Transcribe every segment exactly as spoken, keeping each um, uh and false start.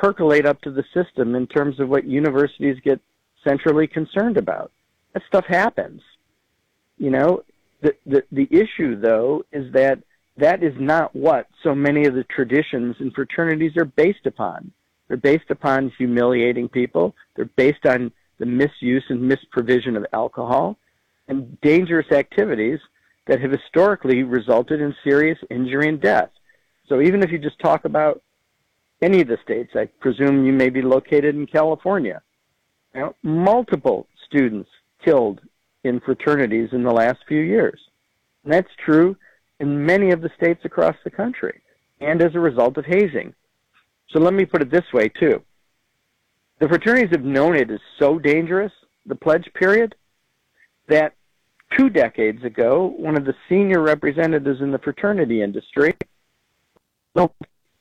percolate up to the system in terms of what universities get centrally concerned about. That stuff happens. You know, the, the, the issue, though, is that that is not what so many of the traditions and fraternities are based upon. They're based upon humiliating people. They're based on the misuse and misprovision of alcohol and dangerous activities that have historically resulted in serious injury and death. So even if you just talk about any of the states, I presume you may be located in California, you know, multiple students killed in fraternities in the last few years. And that's true in many of the states across the country, and as a result of hazing. So let me put it this way, too. The fraternities have known it is so dangerous, the pledge period, that two decades ago, one of the senior representatives in the fraternity industry, no,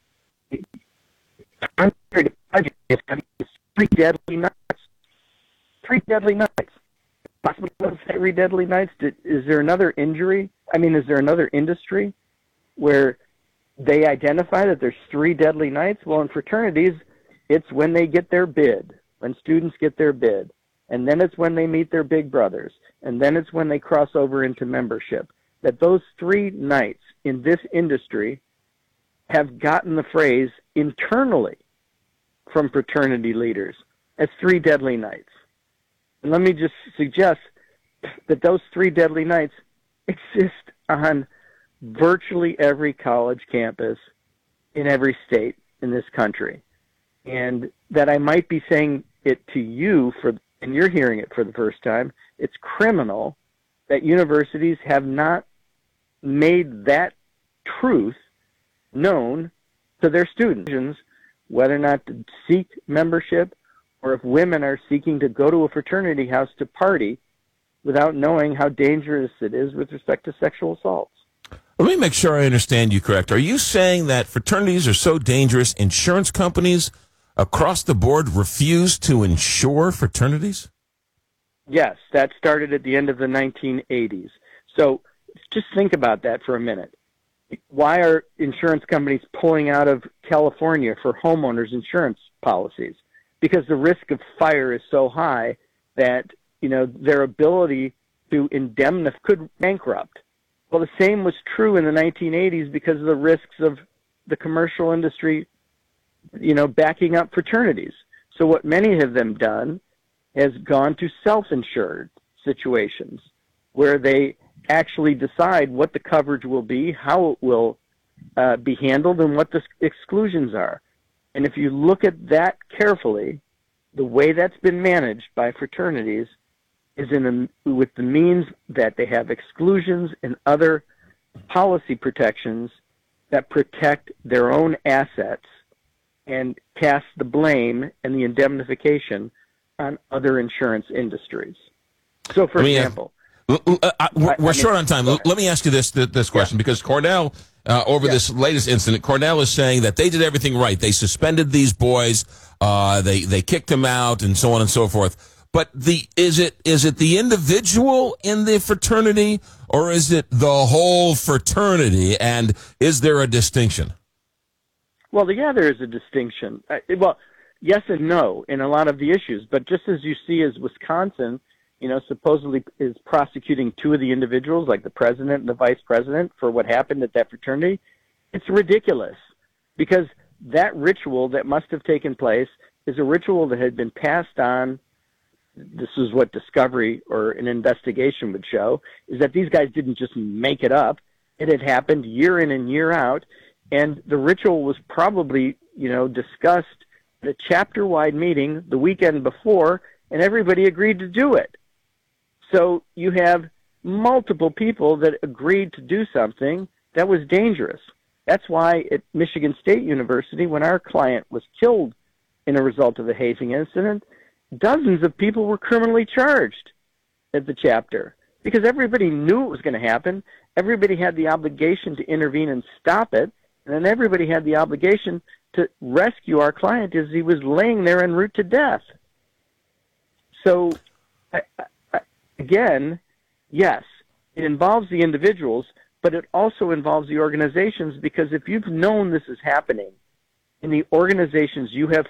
three deadly nights. Three deadly nights. Possibly three deadly nights. Did, is there another injury? I mean, is there another industry where they identify that there's three deadly nights? Well, in fraternities, it's when they get their bid, when students get their bid. And then it's when they meet their big brothers. And then it's when they cross over into membership. That those three nights in this industry have gotten the phrase internally from fraternity leaders as three deadly nights. And let me just suggest that those three deadly nights exist on virtually every college campus in every state in this country. And that I might be saying it to you, for, and you're hearing it for the first time, it's criminal that universities have not made that truth known to their students, whether or not to seek membership, or if women are seeking to go to a fraternity house to party without knowing how dangerous it is with respect to sexual assaults. Let me make sure I understand you correct. Are you saying that fraternities are so dangerous, insurance companies across the board refuse to insure fraternities? Yes, that started at the end of the nineteen eighties. So just think about that for a minute. Why are insurance companies pulling out of California for homeowners insurance policies? Because the risk of fire is so high that, you know, their ability to indemnify could bankrupt. Well, the same was true in the nineteen eighties because of the risks of the commercial industry, you know, backing up fraternities. So what many of them done has gone to self-insured situations where they actually decide what the coverage will be, how it will uh, be handled, and what the exclusions are. And if you look at that carefully, the way that's been managed by fraternities is in a, with the means that they have exclusions and other policy protections that protect their own assets and cast the blame and the indemnification on other insurance industries. So, for example... Uh, uh, we're, we're short on time. Let me ask you this this question, yeah. because Cornell, uh, over yeah. this latest incident, Cornell is saying that they did everything right. They suspended these boys, uh, they they kicked them out, and so on and so forth. But the is it is it the individual in the fraternity, or is it the whole fraternity? And is there a distinction? Well, yeah, there is a distinction. Uh, well, yes and no in a lot of the issues. But just as you see as Wisconsin, you know, supposedly is prosecuting two of the individuals, like the president and the vice president, for what happened at that fraternity, it's ridiculous because that ritual that must have taken place is a ritual that had been passed on. This is what discovery or an investigation would show, is that these guys didn't just make it up. It had happened year in and year out, and the ritual was probably, you know, discussed at a chapter-wide meeting the weekend before, and everybody agreed to do it. So you have multiple people that agreed to do something that was dangerous. That's why at Michigan State University, when our client was killed in a result of a hazing incident, dozens of people were criminally charged at the chapter because everybody knew it was going to happen. Everybody had the obligation to intervene and stop it, and then everybody had the obligation to rescue our client as he was laying there en route to death. So... I, I, Again, yes, it involves the individuals, but it also involves the organizations, because if you've known this is happening in the organizations you have